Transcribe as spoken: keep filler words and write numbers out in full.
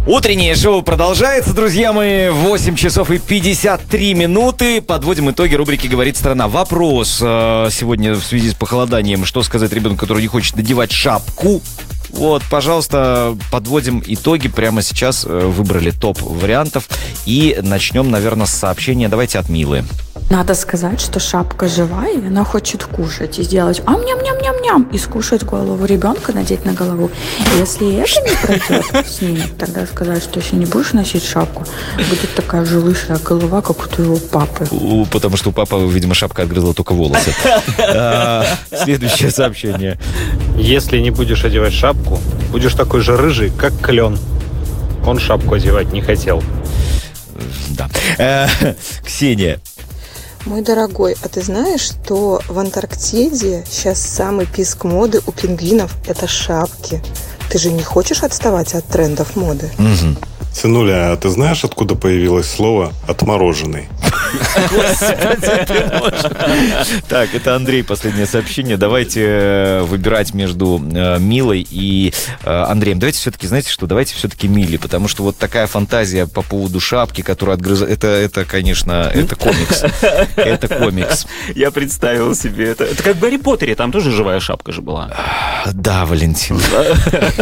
Утреннее шоу продолжается, друзья мои. восемь часов и пятьдесят три минуты. Подводим итоги рубрики «Говорит страна». Вопрос э, сегодня в связи с похолоданием. Что сказать ребенку, который не хочет надевать шапку? Вот, пожалуйста, подводим итоги. Прямо сейчас э, выбрали топ вариантов. И начнем, наверное, с сообщения. Давайте от Милы. Надо сказать, что шапка живая, и она хочет кушать. И сделать ам-ням-ням-ням-ням. И скушать голову ребенка, надеть на голову. И если это не пройдет с ним, тогда сказать, что если не будешь носить шапку, будет такая же лысая голова, как у твоего папы. У, потому что у папы, видимо, шапка отгрызла только волосы. Следующее сообщение. Если не будешь одевать шапку, будешь такой же рыжий, как клен. Он шапку одевать не хотел. Да. Ксения. Мой дорогой, а ты знаешь, что в Антарктиде сейчас самый писк моды у пингвинов – это шапки? Ты же не хочешь отставать от трендов моды? Угу. Сынуля, а ты знаешь, откуда появилось слово «отмороженный»? Так, это Андрей, последнее сообщение. Давайте выбирать между Милой и Андреем. Давайте все-таки, знаете что, давайте все-таки Миле, потому что вот такая фантазия по поводу шапки, которая отгрызает, это, это, конечно, это комикс. Это комикс. Я представил себе это. Это как в Гарри Поттере, там тоже живая шапка же была. Да, Валентин.